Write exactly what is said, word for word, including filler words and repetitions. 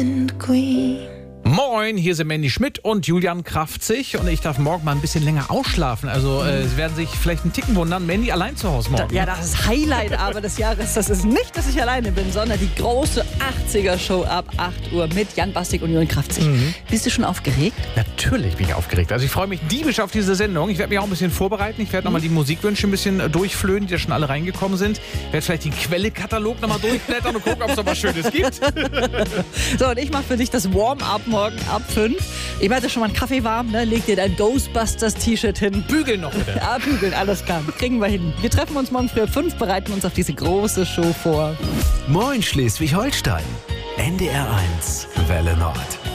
and queen. Moin, hier sind Mandy Schmidt und Julian Kraftzig und ich darf morgen mal ein bisschen länger ausschlafen. Also äh, Sie werden sich vielleicht einen Ticken wundern, Mandy allein zu Hause morgen. Ja, das ist Highlight aber des Jahres. Das ist nicht, dass ich alleine bin, sondern die große achtziger-Show ab acht Uhr mit Jan Bastik und Julian Kraftzig. Mhm. Bist du schon aufgeregt? Natürlich bin ich aufgeregt. Also ich freue mich diebisch auf diese Sendung. Ich werde mich auch ein bisschen vorbereiten. Ich werde nochmal die Musikwünsche ein bisschen durchflöhen, die da schon alle reingekommen sind. Ich werde vielleicht den Quelle-Katalog nochmal durchblättern und gucken, ob es noch was Schönes gibt. So, und ich mache für dich das Warm-up morgen ab fünf. Ich werde schon mal einen Kaffee warm, ne? Leg dir dein Ghostbusters-T-Shirt hin. Bügeln noch bitte. Ja, bügeln, alles klar. Kriegen wir hin. Wir treffen uns morgen früh um fünf, bereiten uns auf diese große Show vor. Moin Schleswig-Holstein. N D R eins, Welle Nord.